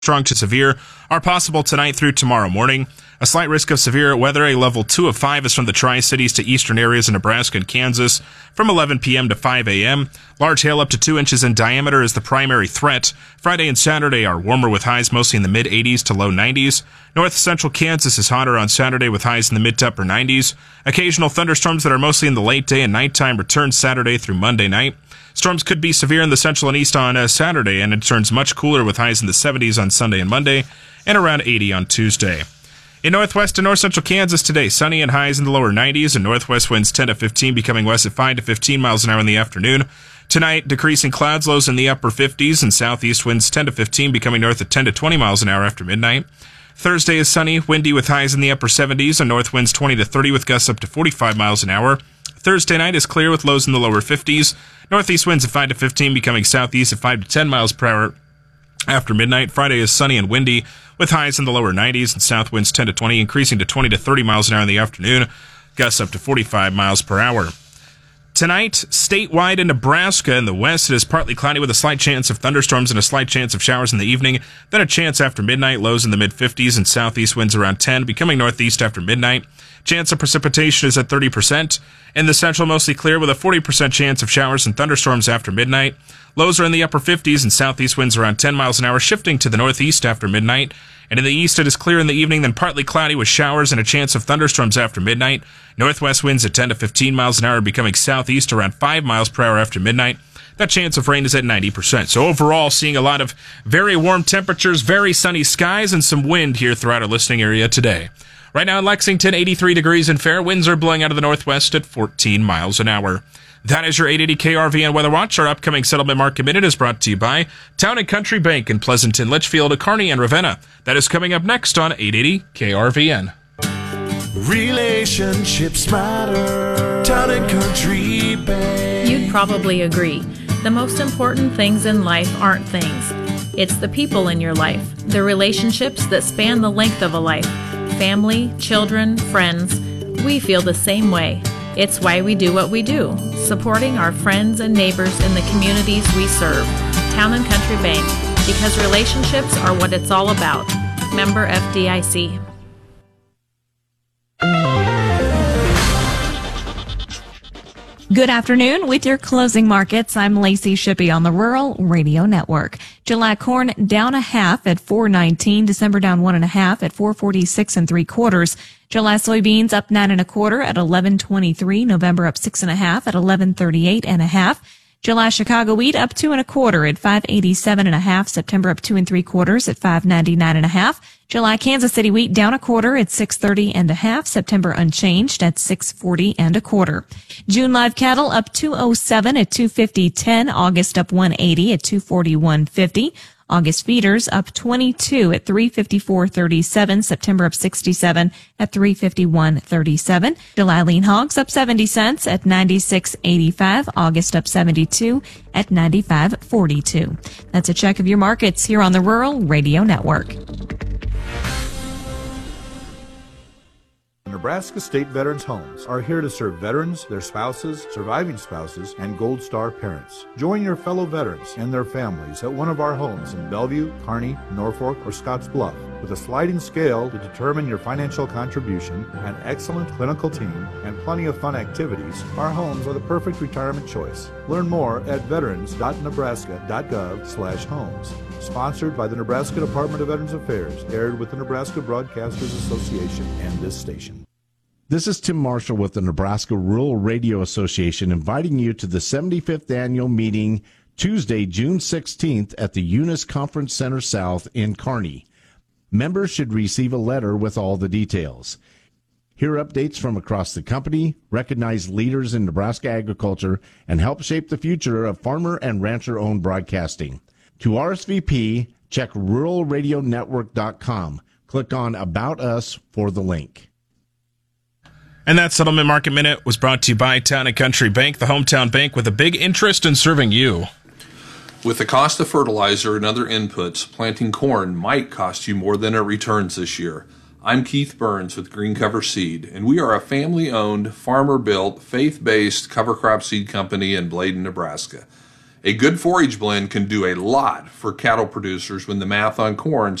strong to severe are possible tonight through tomorrow morning. A slight risk of severe weather, a level 2 of 5, is from the Tri-Cities to eastern areas of Nebraska and Kansas from 11 p.m. to 5 a.m. Large hail up to 2 inches in diameter is the primary threat. Friday and Saturday are warmer with highs mostly in the mid-80s to low 90s. North central Kansas is hotter on Saturday with highs in the mid to upper 90s. Occasional thunderstorms that are mostly in the late day and nighttime return Saturday through Monday night. Storms could be severe in the central and east on Saturday, and it turns much cooler with highs in the 70s on Sunday and Monday, and around 80 on Tuesday. In northwest and north central Kansas today, sunny and highs in the lower 90s, and northwest winds 10 to 15, becoming west at 5 to 15 miles an hour in the afternoon. Tonight, decreasing clouds, lows in the upper 50s, and southeast winds 10 to 15, becoming north at 10 to 20 miles an hour after midnight. Thursday is sunny, windy with highs in the upper 70s, and north winds 20 to 30 with gusts up to 45 miles an hour. Thursday night is clear with lows in the lower 50s. Northeast winds at 5 to 15, becoming southeast at 5 to 10 miles per hour after midnight. Friday is sunny and windy with highs in the lower 90s and south winds 10 to 20, increasing to 20 to 30 miles an hour in the afternoon. Gusts up to 45 miles per hour. Tonight, statewide in Nebraska in the west, it is partly cloudy with a slight chance of thunderstorms and a slight chance of showers in the evening. Then a chance after midnight, lows in the mid-50s and southeast winds around 10, becoming northeast after midnight. Chance of precipitation is at 30%. In the central, mostly clear with a 40% chance of showers and thunderstorms after midnight. Lows are in the upper 50s and southeast winds around 10 miles an hour, shifting to the northeast after midnight. And in the east, it is clear in the evening, then partly cloudy with showers and a chance of thunderstorms after midnight. Northwest winds at 10 to 15 miles an hour, becoming southeast around 5 miles per hour after midnight. That chance of rain is at 90%. So overall, seeing a lot of very warm temperatures, very sunny skies, and some wind here throughout our listening area today. Right now in Lexington, 83 degrees and fair. Winds are blowing out of the northwest at 14 miles an hour. That is your 880 KRVN Weather Watch. Our upcoming Settlement Market Minute is brought to you by Town & Country Bank in Pleasanton, Litchfield, Kearney, and Ravenna. That is coming up next on 880 KRVN. Relationships matter. Town & Country Bank. You'd probably agree. The most important things in life aren't things. It's the people in your life, the relationships that span the length of a life. Family, children, friends. We feel the same way. It's why we do what we do, supporting our friends and neighbors in the communities we serve. Town & Country Bank, because relationships are what it's all about. Member FDIC. Good afternoon. With your closing markets, I'm Lacey Shippey on the Rural Radio Network. July corn down 1/2 at $4.19. December down 1.5 at $4.46 3/4. July soybeans up 9 1/4 at $11.23. November up 6.5 at $11.38 1/2. July Chicago wheat up 2 1/4 at $5.87 1/2. September up 2 3/4 at $5.99 1/2. July Kansas City wheat down 1/4 at $6.30 1/2. September unchanged at $6.40 1/4. June live cattle up 207 at $250.10. August up 180 at $241.50. August feeders up 22 at $354.37. September up 67 at $351.37. July lean hogs up 70 cents at $96.85. August up 72 at $95.42. That's a check of your markets here on the Rural Radio Network. Nebraska State Veterans Homes are here to serve veterans, their spouses, surviving spouses, and Gold Star parents. Join your fellow veterans and their families at one of our homes in Bellevue, Kearney, Norfolk, or Scottsbluff. With a sliding scale to determine your financial contribution, an excellent clinical team, and plenty of fun activities, our homes are the perfect retirement choice. Learn more at veterans.nebraska.gov/homes. Sponsored by the Nebraska Department of Veterans Affairs, aired with the Nebraska Broadcasters Association and this station. This is Tim Marshall with the Nebraska Rural Radio Association, inviting you to the 75th annual meeting Tuesday, June 16th at the Eunice Conference Center South in Kearney. Members should receive a letter with all the details. Hear updates from across the company, recognize leaders in Nebraska agriculture, and help shape the future of farmer and rancher-owned broadcasting. To RSVP, check ruralradionetwork.com. Click on About Us for the link. And that Settlement Market Minute was brought to you by Town & Country Bank, the hometown bank with a big interest in serving you. With the cost of fertilizer and other inputs, planting corn might cost you more than it returns this year. I'm Keith Burns with Green Cover Seed, and we are a family-owned, farmer-built, faith-based cover crop seed company in Bladen, Nebraska. A good forage blend can do a lot for cattle producers when the math on corn